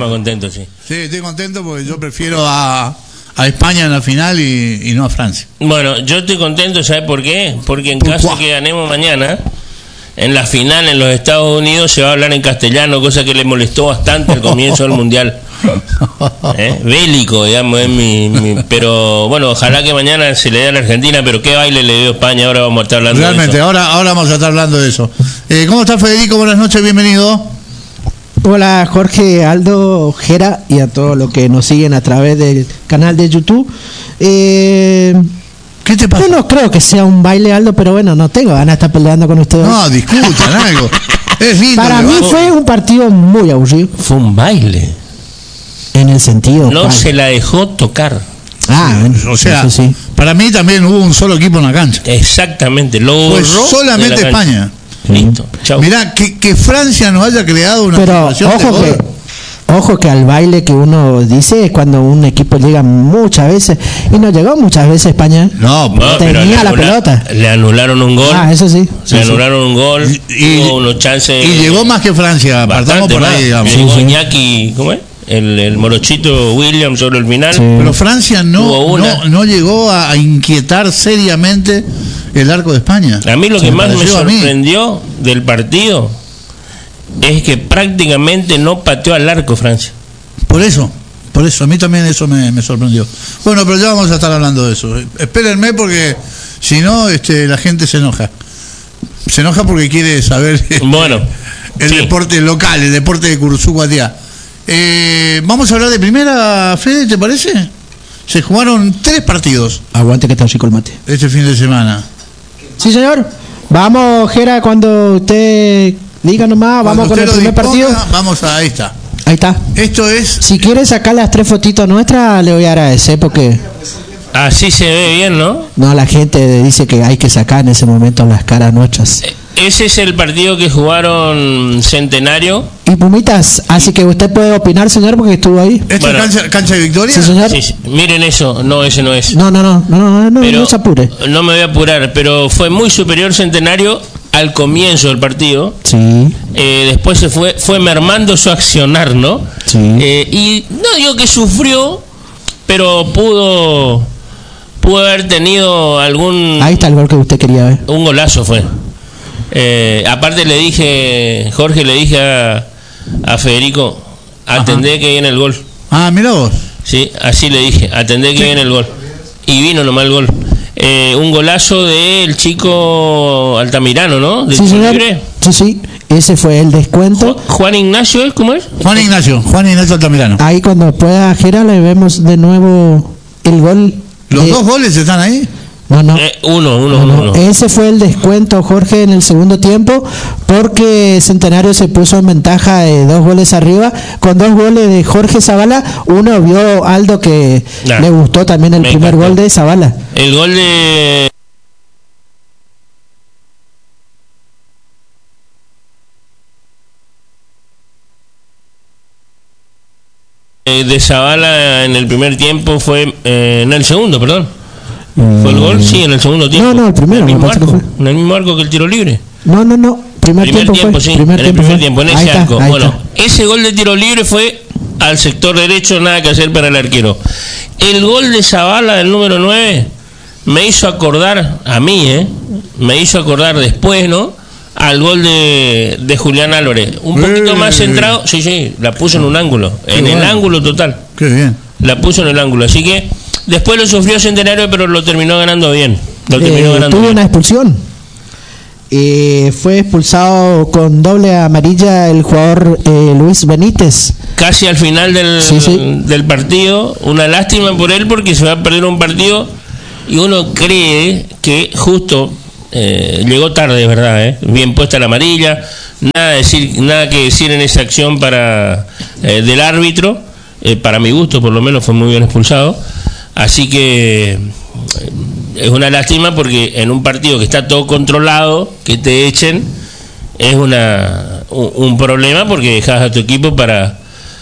más contento, sí. Sí, estoy contento porque yo prefiero a España en la final y no a Francia. Bueno, yo estoy contento, ¿sabes por qué? Porque en caso de que ganemos mañana, en la final en los Estados Unidos se va a hablar en castellano, cosa que le molestó bastante al comienzo del Mundial. Bélico, digamos, pero bueno, ojalá que mañana se le dé a la Argentina, pero qué baile le dio España, ahora vamos a estar hablando realmente, de eso. Ahora vamos a estar hablando de eso. ¿Cómo está Federico? Buenas noches, bienvenido. Hola Jorge, Aldo, Jera y a todos los que nos siguen a través del canal de YouTube. ¿Qué te pasa? Yo no creo que sea un baile, Aldo, pero bueno, no tengo ganas de estar peleando con ustedes. No, discutan algo. Es lindo. Para mí fue un partido muy aburrido. Fue un baile. En el sentido. No se la dejó tocar. O sea, sí. Para mí también hubo un solo equipo en la cancha. Exactamente, lo borró. Pues solamente España. Listo, chau. Mirá, que Francia nos haya creado una situación de ojo que al baile que uno dice es cuando un equipo llega muchas veces y no llegó muchas veces España. No, tenía la pelota. Le anularon un gol. Eso sí. Le anularon un gol. Hubo unos chances. Y llegó más que Francia. Partamos por ahí, digamos. Llegó Iñaki, ¿cómo es? El morochito Williams sobre el final. Sí. Pero Francia no llegó a inquietar seriamente el arco de España. A mí lo que más me sorprendió del partido es que prácticamente no pateó al arco Francia. Por eso, a mí también eso me sorprendió. Bueno, pero ya vamos a estar hablando de eso. Espérenme porque si no la gente se enoja. Se enoja porque quiere saber el deporte local, el deporte de Curuzú Guatiá. Vamos a hablar de primera, Fede, ¿te parece? Se jugaron 3 partidos. Aguante que está chico el mate. Este fin de semana. Sí, señor. Vamos, Jera, cuando usted diga nomás, vamos con el primer partido. Vamos a ahí está. Ahí está. Esto es. Si quiere sacar las 3 fotitos nuestras, le voy a agradecer porque. Así se ve bien, ¿no? No, la gente dice que hay que sacar en ese momento las caras nuestras. Ese es el partido que jugaron Centenario y Pumitas, así que usted puede opinar, señor, porque estuvo ahí. ¿Esto es cancha de Victoria? Sí, señor. Sí. Miren eso, no, ese no es. No se apure. No me voy a apurar, pero fue muy superior Centenario al comienzo del partido. Sí. Después fue mermando su accionar, ¿no? Sí. Y no digo que sufrió, pero pudo haber tenido algún. Ahí está el gol que usted quería ver. Un golazo fue. Aparte Jorge le dije a Federico, atendé que viene el gol. Ah, mira vos. Sí, así le dije, atendé que viene el gol. Y vino nomás el gol. Un golazo del chico Altamirano, ¿no? Sí, señor. Libre. Sí, ese fue el descuento. Juan Ignacio, ¿cómo es? Juan Ignacio Altamirano. Ahí cuando pueda Jera le vemos de nuevo el gol. ¿Los 2 goles están ahí? No. Uno. Ese fue el descuento, Jorge, en el segundo tiempo, porque Centenario se puso en ventaja de 2 goles arriba, con 2 goles de Jorge Zavala. Uno vio Aldo que le gustó también el primer gol de Zavala. El gol de Zavala en el primer tiempo fue en el segundo, perdón. ¿Fue el gol? Sí, en el segundo tiempo. No, el primero. En el mismo arco que el tiro libre. No. Primer tiempo fue. Sí, en ese arco. Bueno, ese gol de tiro libre fue al sector derecho, nada que hacer para el arquero. El gol de Zavala, del número 9, me hizo acordar, a mí, me hizo acordar después, ¿no? Al gol de Julián Álvarez. Un poquito más centrado. Sí, la puso en un ángulo. El ángulo total. Qué bien. La puso en el ángulo. Así que después lo sufrió Centenario, pero lo terminó ganando bien. Tuvo una expulsión. Fue expulsado con doble amarilla el jugador Luis Benítez. Casi al final del partido. Una lástima por él porque se va a perder un partido y uno cree que justo llegó tarde, ¿verdad? Bien puesta la amarilla. Nada que decir en esa acción del árbitro. Para mi gusto, por lo menos, fue muy bien expulsado. Así que es una lástima porque en un partido que está todo controlado, que te echen, es un problema porque dejas a tu equipo para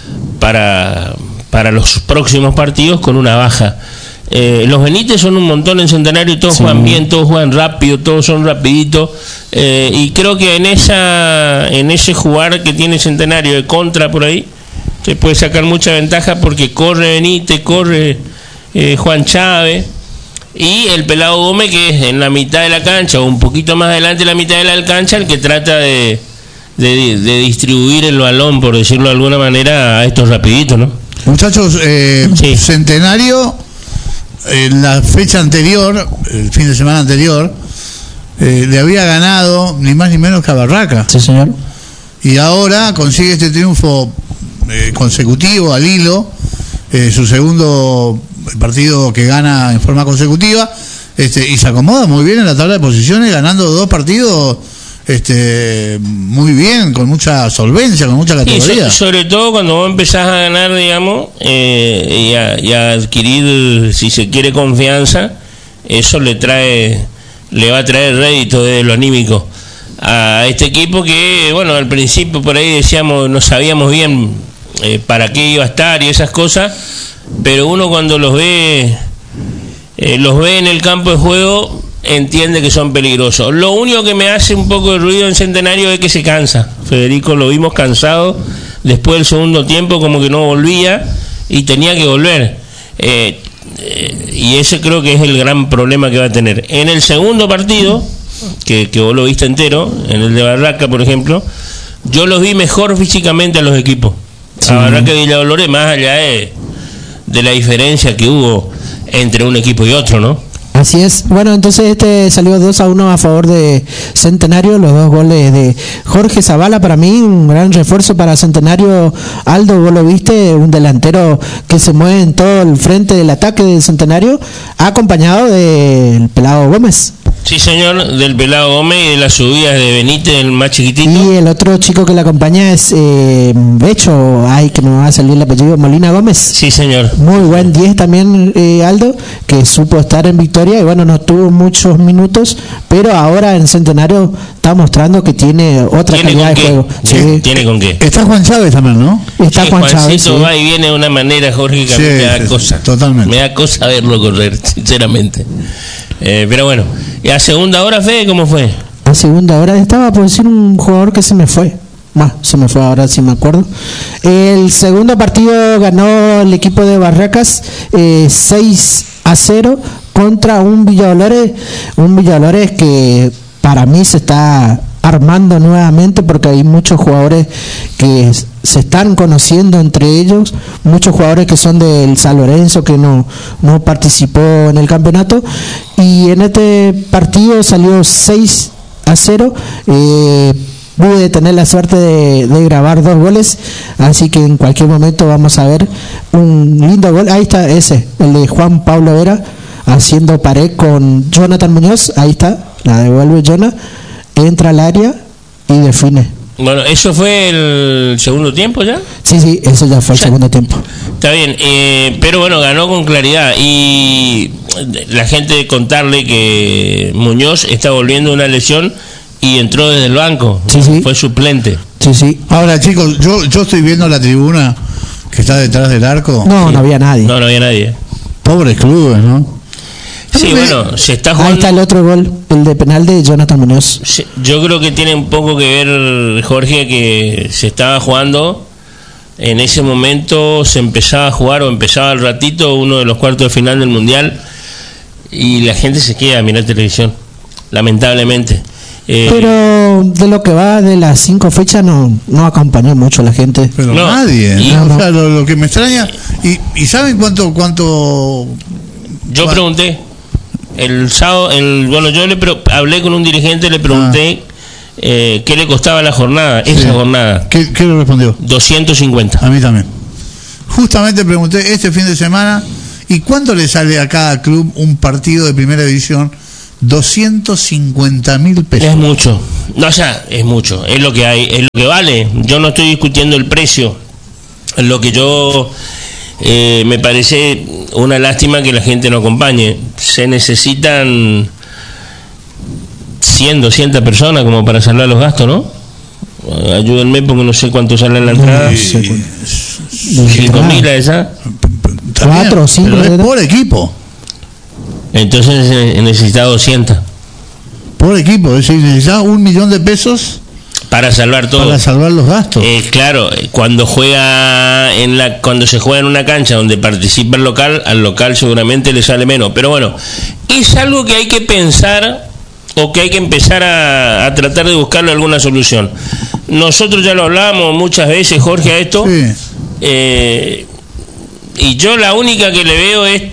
los próximos partidos con una baja. Los Benítez son un montón en Centenario y todos juegan bien, todos juegan rápido, todos son rapiditos, y creo que en ese jugar que tiene Centenario de contra por ahí, se puede sacar mucha ventaja porque corre Benítez, corre Juan Chávez, y el Pelado Gómez, que es en la mitad de la cancha o un poquito más adelante de la mitad de la cancha, el que trata de distribuir el balón, por decirlo de alguna manera, a estos rapiditos, ¿no? Muchachos, sí. Centenario, en la fecha anterior, el fin de semana anterior, le había ganado ni más ni menos que a Barraca. Sí, señor. Y ahora consigue este triunfo consecutivo al hilo, su segundo partido que gana en forma consecutiva, y se acomoda muy bien en la tabla de posiciones, ganando 2 partidos muy bien, con mucha solvencia, con mucha categoría. Y sobre todo cuando vos empezás a ganar, digamos, y a adquirir, si se quiere, confianza, eso le va a traer rédito de lo anímico a este equipo que, bueno, al principio por ahí decíamos, no sabíamos bien para qué iba a estar y esas cosas, pero uno cuando los ve en el campo de juego, entiende que son peligrosos. Lo único que me hace un poco de ruido en Centenario es que se cansa. Federico lo vimos cansado después del segundo tiempo, como que no volvía y tenía que volver. Y ese creo que es el gran problema que va a tener. En el segundo partido, que vos lo viste entero, en el de Barraca, por ejemplo, yo los vi mejor físicamente a los equipos. Sí. A Barraca y Villa Dolores, más allá de la diferencia que hubo entre un equipo y otro, ¿no? Así es. Bueno, entonces salió 2-1 a favor de Centenario, los 2 goles de Jorge Zavala. Para mí un gran refuerzo para Centenario. Aldo, vos lo viste, un delantero que se mueve en todo el frente del ataque de Centenario, acompañado del Pelado Gómez. Sí, señor, del Pelado Gómez y de las subidas de Benítez, el más chiquitito. Y el otro chico que le acompaña es Becho, que no me va a salir el apellido, Molina Gómez. Sí, señor. Muy buen 10 también, Aldo, que supo estar en victoria y bueno, no tuvo muchos minutos, pero ahora en Centenario está mostrando que tiene otra calidad de juego. Sí. Tiene con qué. Está Juan Chávez también, ¿no? Está Juan Chávez. Sí. Va y viene de una manera, Jorge, que a mí me da cosa. Totalmente. Me da cosa verlo correr, sinceramente. Pero bueno, ¿y a segunda hora, Fede, cómo fue? A segunda hora estaba por decir un jugador que se me fue. Se me fue ahora, sí me acuerdo. El segundo partido ganó el equipo de Barracas 6-0 contra un Villa Dolores que para mí se está armando nuevamente, porque hay muchos jugadores que se están conociendo entre ellos, muchos jugadores que son del San Lorenzo que no participó en el campeonato, y en este partido salió 6-0. Pude tener la suerte de grabar 2 goles, así que en cualquier momento vamos a ver un lindo gol. Ahí está ese, el de Juan Pablo Vera, haciendo pared con Jonathan Muñoz. Ahí está, la devuelve Jonah, entra al área y define. Bueno, ¿eso fue el segundo tiempo ya? Sí, eso ya fue el segundo tiempo. Está bien, pero bueno, ganó con claridad. Y la gente, contarle que Muñoz está volviendo de una lesión y entró desde el banco. Sí. Fue suplente. Sí. Ahora, chicos, yo estoy viendo la tribuna que está detrás del arco. No había nadie. No había nadie. Pobres clubes, ¿no? Sí, bueno, se está jugando. Ahí está el otro gol, el de penal de Jonathan Muñoz. Yo creo que tiene un poco que ver, Jorge, que se estaba jugando. En ese momento se empezaba a jugar, o empezaba al ratito, uno de los cuartos de final del Mundial, y la gente se queda a mirar televisión, lamentablemente. Pero de lo que va de las 5 fechas no acompañó mucho la gente. Pero no, nadie. O sea, lo que me extraña. ¿Y saben cuánto? Yo pregunté el sábado, bueno, yo hablé con un dirigente, le pregunté qué le costaba la jornada, esa jornada. ¿Qué le respondió? 250. A mí también. Justamente pregunté este fin de semana, ¿y cuánto le sale a cada club un partido de primera división? 250.000 pesos. Es mucho. No, o sea, es mucho. Es lo que hay, es lo que vale. Yo no estoy discutiendo el precio. Lo que yo me parece una lástima que la gente no acompañe. Se necesitan 100, 200 personas como para saldar los gastos, ¿no? Ayúdenme porque no sé cuánto sale la entrada. 5.000 esa. 4 o 5 por equipo. Entonces necesitaba 200. Por equipo, es decir, necesitaba 1.000.000 de pesos Para salvar todo. Para salvar los gastos. Claro, cuando se juega en una cancha donde participa el local, al local seguramente le sale menos. Pero bueno, es algo que hay que pensar o que hay que empezar a tratar de buscarle alguna solución. Nosotros ya lo hablábamos muchas veces, Jorge, a esto. Sí. Y yo la única que le veo es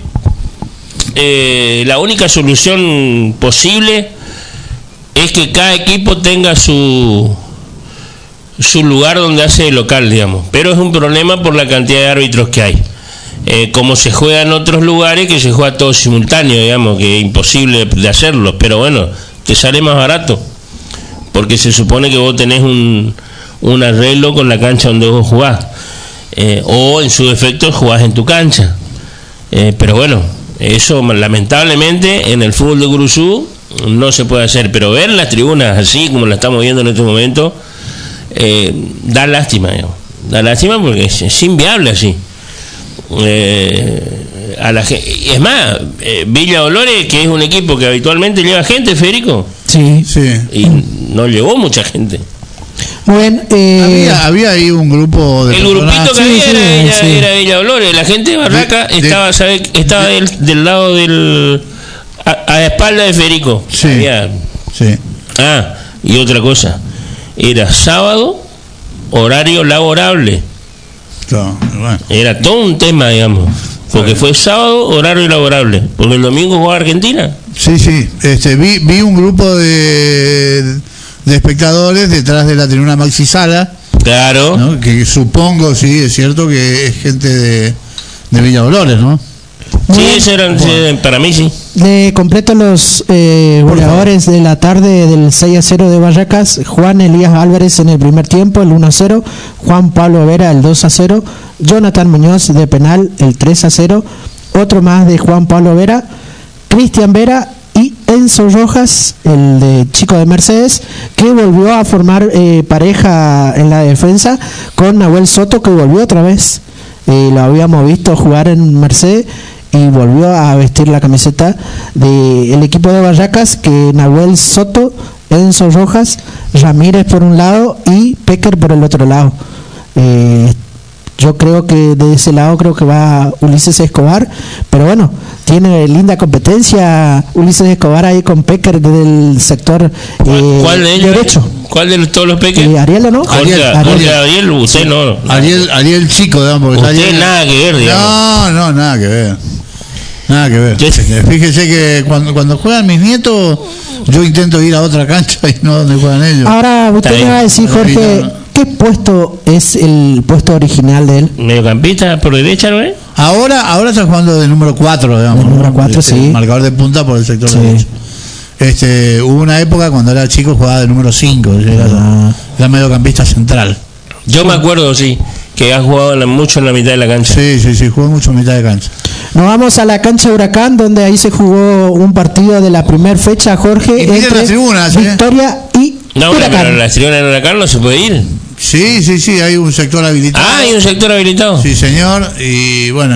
la única solución posible es que cada equipo tenga su lugar donde hace el local, digamos. Pero es un problema por la cantidad de árbitros que hay. Como se juega en otros lugares, que se juega todo simultáneo, digamos, que es imposible de hacerlo. Pero bueno, te sale más barato, porque se supone que vos tenés un arreglo con la cancha donde vos jugás. O en su defecto jugás en tu cancha. Pero bueno, eso lamentablemente en el fútbol de Guruzú no se puede hacer, pero ver las tribunas así como la estamos viendo en este momento da lástima, digamos. Da lástima porque es inviable así. Es más, Villa Dolores, que es un equipo que habitualmente lleva gente, Federico, sí, y no llevó mucha gente. Bueno, había ahí un grupo de el grupito que había era Villa Dolores. La gente de Barraca estaba del lado a la espalda de Federico. Sí, sí. Y otra cosa, era sábado, horario laborable. Claro, bueno. Era todo un tema, digamos, porque fue sábado, horario laborable, porque el domingo jugaba Argentina. Sí, vi un grupo de espectadores detrás de la tribuna Maxi Sala. Claro. ¿No? Que supongo, sí, es cierto que es gente de Villa Dolores, ¿no? Sí, eso eran, para mí sí. Le completo los goleadores de la tarde del 6-0 de Barracas. Juan Elías Álvarez en el primer tiempo, el 1-0. Juan Pablo Vera, el 2-0. Jonathan Muñoz de penal, el 3-0. Otro más de Juan Pablo Vera. Cristian Vera y Enzo Rojas, el de Chico de Mercedes, que volvió a formar pareja en la defensa con Nahuel Soto, que volvió otra vez. Lo habíamos visto jugar en Mercedes y volvió a vestir la camiseta del equipo de Barracas, que Nahuel Soto, Enzo Rojas, Ramírez por un lado y Pecker por el otro lado. Yo creo que de ese lado creo va Ulises Escobar, pero bueno, tiene linda competencia Ulises Escobar ahí con Pecker del sector ¿Cuál de ellos? derecho. ¿Cuál de todos los Pecker? Ariel, ¿no? Ariel, usted no. Ariel chico, digamos. Usted Ariel, nada que ver, digamos. No, nada que ver. Nada que ver. Fíjese que cuando juegan mis nietos, yo intento ir a otra cancha y no donde juegan ellos. Ahora, usted me va a decir, Jorge, ¿qué puesto es el puesto original de él? Mediocampista por derecha, ¿no es? Ahora está jugando de número 4, digamos. De número 4, sí. Marcador de punta por el sector derecho. Hubo una época cuando era chico jugaba de número 5, era mediocampista central. Yo me acuerdo, sí, que has jugado mucho en la mitad de la cancha. Sí, jugó mucho en mitad de cancha. Nos vamos a la cancha Huracán, donde ahí se jugó un partido de la primera fecha, Jorge, entre las tribunas, Victoria y Huracán. Pero la tribuna de Huracán no se puede ir. Sí, hay un sector habilitado. Hay un sector habilitado. Sí, señor, y bueno,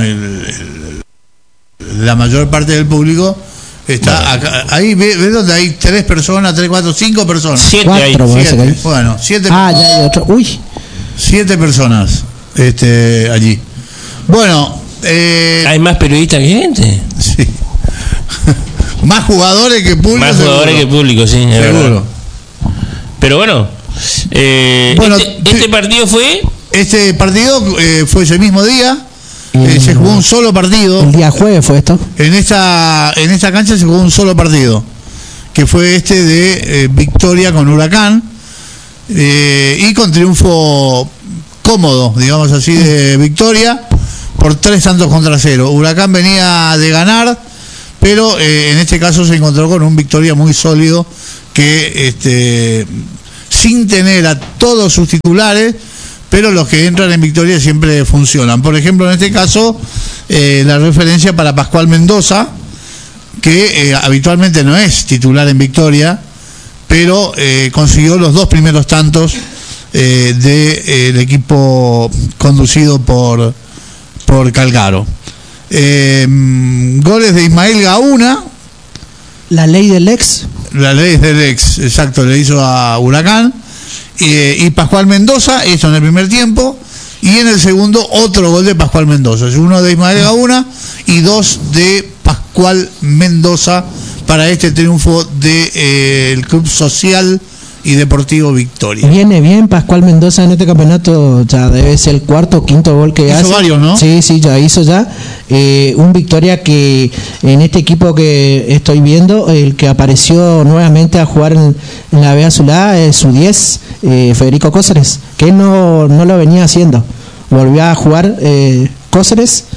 la mayor parte del público está acá. Ahí ves donde hay 3 personas, 3, 4, 5 personas. 7 hay. 7. Bueno, 7. Ya hay otro. 7 personas allí. Bueno, hay más periodistas que gente. Sí. Más jugadores que público. Más jugadores que público, sí, seguro. Pero bueno, este partido fue. Este partido fue ese mismo día. Se jugó un solo partido. El día jueves fue esto. En esta cancha se jugó un solo partido, que fue de Victoria con Huracán, y con triunfo cómodo, digamos así, de Victoria por 3-0. Huracán venía de ganar, pero en este caso se encontró con un Victoria muy sólido que sin tener a todos sus titulares, pero los que entran en Victoria siempre funcionan. Por ejemplo, en este caso, la referencia para Pascual Mendoza, que habitualmente no es titular en Victoria, pero consiguió los 2 primeros tantos del equipo conducido por Calgaro. Goles de Ismael Gauna. La ley del ex, exacto, le hizo a Huracán. y Pascual Mendoza, eso en el primer tiempo, y en el segundo otro gol de Pascual Mendoza, uno de Ismael Gauna y 2 de Pascual Mendoza para este triunfo del Club Social y Deportivo Victoria. Viene bien Pascual Mendoza en este campeonato, ya debe ser el cuarto o quinto gol que hace. Hizo varios, ¿no? Sí, ya hizo ya. Un Victoria que en este equipo que estoy viendo, el que apareció nuevamente a jugar en la B Azulada es su 10, Federico Cóceres, que no lo venía haciendo. Volvió a jugar Cóceres.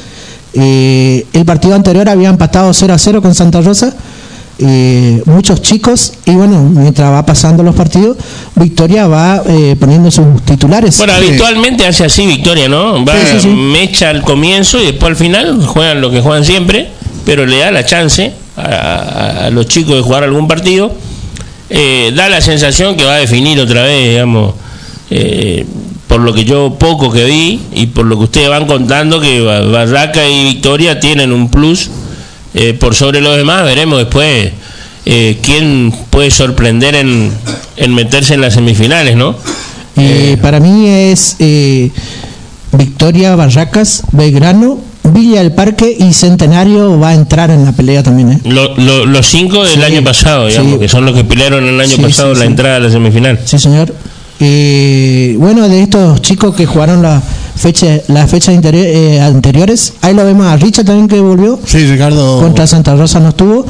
El partido anterior había empatado 0-0 con Santa Rosa. Muchos chicos, y bueno, mientras va pasando los partidos, Victoria va poniendo sus titulares. Bueno, habitualmente hace así Victoria, ¿no? Va mecha al comienzo y después al final juegan lo que juegan siempre, pero le da la chance a los chicos de jugar algún partido. Da la sensación que va a definir otra vez, digamos, por lo que yo poco que vi y por lo que ustedes van contando, que Barraca y Victoria tienen un plus por sobre los demás. Veremos después quién puede sorprender en meterse en las semifinales, ¿no? Para mí es Victoria, Barracas, Belgrano, Villa del Parque y Centenario va a entrar en la pelea también, los 5 del año pasado, digamos, que son los que pelearon el año pasado la entrada a la semifinal. Sí, señor. Bueno, de estos chicos que jugaron las fechas anteriores, ahí lo vemos a Richard también, que volvió. Sí, Ricardo. Contra Santa Rosa no estuvo.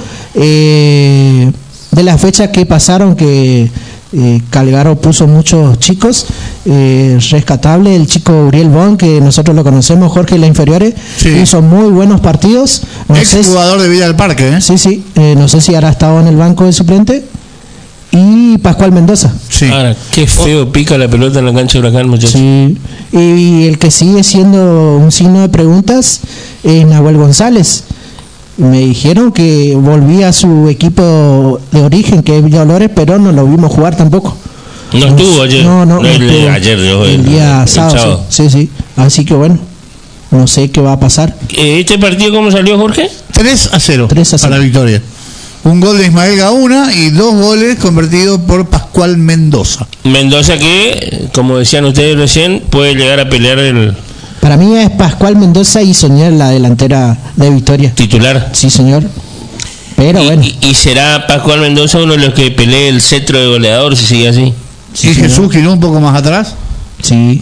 De las fechas que pasaron, que Calgaro puso muchos chicos, rescatable el chico Uriel Bon, que nosotros lo conocemos, Jorge, en las inferiores, hizo muy buenos partidos. Jugador de Villa del Parque, ¿eh? Sí, no sé si habrá estado en el banco de suplente. Y Pascual Mendoza. Sí. Ahora, qué feo pica la pelota en la cancha de Huracán, muchachos. Sí. Y el que sigue siendo un signo de preguntas es Nahuel González. Me dijeron que volvía a su equipo de origen, que es Villa Dolores, pero no lo vimos jugar tampoco. No estuvo ayer. No estuvo. Ayer, el día sábado. Sí. Así que bueno, no sé qué va a pasar. ¿Este partido cómo salió, Jorge? 3-0 para Victoria. Un gol de Ismael Gauna y 2 goles convertidos por Pascual Mendoza. Mendoza que, como decían ustedes recién, puede llegar a pelear el... Para mí es Pascual Mendoza y Soñar la delantera de Victoria. ¿Titular? Sí, señor. Pero bueno. ¿Y será Pascual Mendoza uno de los que pelee el cetro de goleador si sigue así? Sí, Jesús giró un poco más atrás. Sí.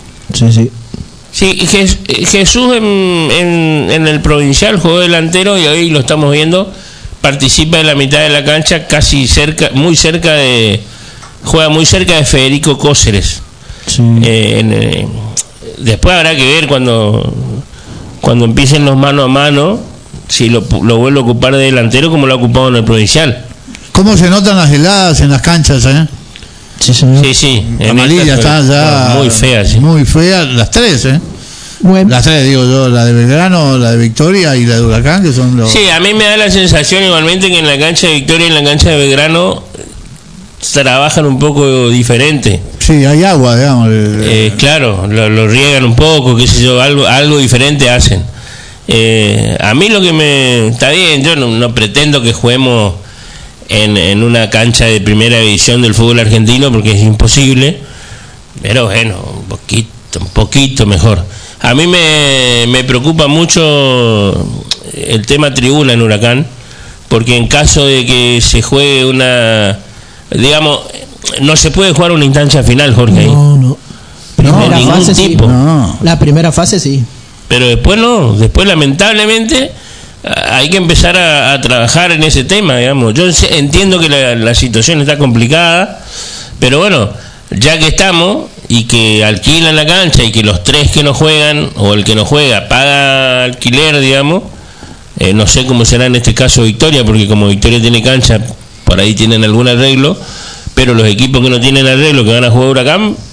Sí, Jesús en el provincial jugó delantero y hoy lo estamos viendo. Participa en la mitad de la cancha, casi cerca, juega muy cerca de Federico Cóceres. Sí. Después habrá que ver cuando empiecen los mano a mano, si lo vuelve a ocupar de delantero como lo ha ocupado en el provincial. ¿Cómo se notan las heladas en las canchas, Sí, señor. Sí. Amarilla está ya muy fea, sí. Muy fea, las 3, Bueno. Las 3, digo yo, la de Belgrano, la de Victoria y la de Huracán, que son los... Sí, a mí me da la sensación igualmente que en la cancha de Victoria y en la cancha de Belgrano trabajan un poco diferente. Sí, hay agua, digamos. Claro, lo riegan un poco, qué sé yo, algo diferente hacen. A mí lo que está bien, yo no pretendo que juguemos en una cancha de primera división del fútbol argentino, porque es imposible, pero bueno, un poquito mejor. A mí me preocupa mucho el tema tribuna en Huracán, porque en caso de que se juegue digamos, no se puede jugar una instancia final, Jorge. No. Primera fase tipo. Sí. No. La primera fase sí. Pero después no, después lamentablemente hay que empezar a trabajar en ese tema, digamos. Yo entiendo que la situación está complicada, pero bueno, ya que estamos y que alquilan la cancha y que los 3 que no juegan o el que no juega paga alquiler, digamos, no sé cómo será en este caso Victoria, porque como Victoria tiene cancha, por ahí tienen algún arreglo, pero los equipos que no tienen arreglo, que van a jugar Huracán,